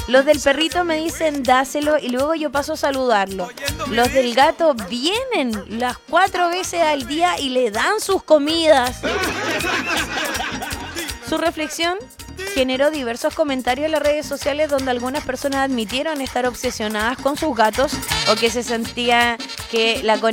Los del perrito me dicen dáselo y luego yo paso a saludarlo. Los del gato vienen las 4 veces al día y le dan sus comidas. Su reflexión generó diversos comentarios en las redes sociales donde algunas personas admitieron estar obsesionadas con sus gatos o que se sentía que la